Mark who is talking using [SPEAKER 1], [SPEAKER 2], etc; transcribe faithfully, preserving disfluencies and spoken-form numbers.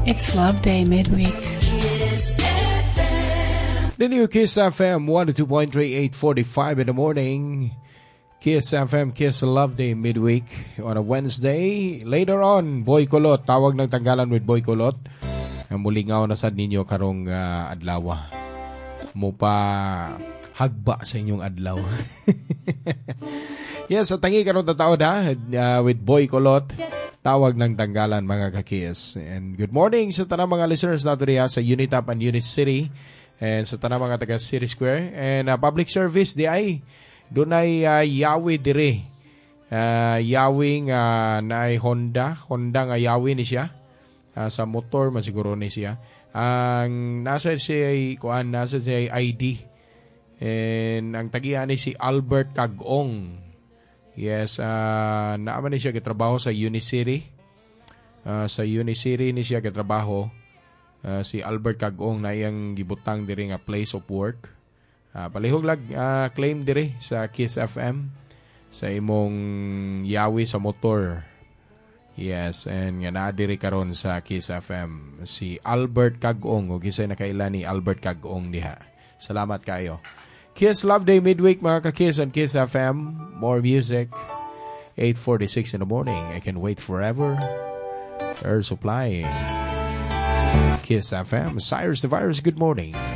[SPEAKER 1] It's Love Day midweek.
[SPEAKER 2] The new Kiss F M one oh two point three, eight forty-five in the morning. Kiss F M, Kiss Love Day midweek on a Wednesday. Later on, Boy Kulot. Tawag ng tanggalan with Boy Kulot. Muli nga na sad ninyo karong uh, adlaw. Mo pa hagba sa inyong adlaw. Yes, sa tangi karong tataon ha, uh, with Boy Kulot. Tawag ng tanggalan mga kakis. And good morning sa tanang mga listeners nato diya sa Unitap and Unit City. And sa tanang mga taga City Square. And uh, public service di ay. Doon ay uh, yawi dire. Uh, yawi nga uh, na ay Honda. Honda nga yawi ni siya. Uh, sa motor masiguro ni siya. Ang nasa siya ay, kuan, nasa siya ay I D. And ang tagihan ni si Albert Kagong. Yes, uh, naaman ni siya kitrabaho sa Unicity. Uh, sa Unicity ni siya kitrabaho. Uh, si Albert Kagong na iyang gibutang diri nga place of work. Uh, palihog lag uh, claim diri sa Kiss F M sa imong yawi sa motor. Yes, and nga naa diri karon sa Kiss F M si Albert Kagong o gisay na kaila ni Albert Kagong diha. Salamat kayo. Kiss Love Day midweek mga ka-Kiss and Kiss F M. More music. eight forty-six in the morning. I can wait forever. Air Supply. Kiss F M. Cyrus the Virus, good morning.